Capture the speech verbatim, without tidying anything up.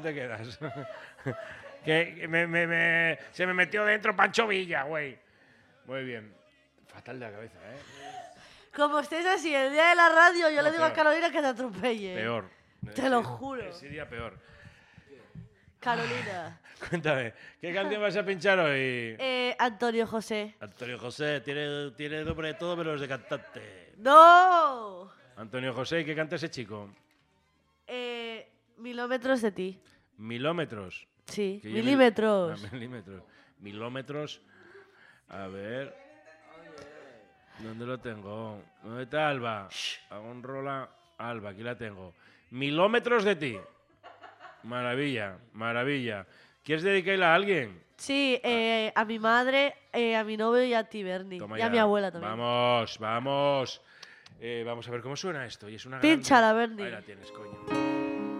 te quedas? que me, me, me, se me metió dentro Pancho Villa, güey. Muy bien. Fatal de la cabeza, ¿eh? Como estés así el día de la radio, yo No, le digo peor. a Carolina que te atropelle. Peor. Te lo juro. Ese día peor. Carolina. Cuéntame, ¿qué canción vas a pinchar hoy? Eh, Antonio José. Antonio José, tiene, tiene nombre de todo menos de cantante. ¡No! Antonio José, ¿qué canta ese chico? Eh, milómetros de ti. Milómetros. Sí, Que yo milímetros. mil- ah, milímetros. Milómetros. A ver. ¿Dónde lo tengo? ¿Dónde está Alba? Hago un rola. Alba, aquí la tengo. Milómetros de ti. Maravilla, maravilla. ¿Quieres dedicarla a alguien? Sí, eh, a mi madre, eh, a mi novio y a ti, Bernie. Toma y a ya. mi abuela también. Vamos, vamos. Eh, vamos a ver cómo suena esto. Y es una Pínchala, grande- Bernie. Ahí la tienes, coño.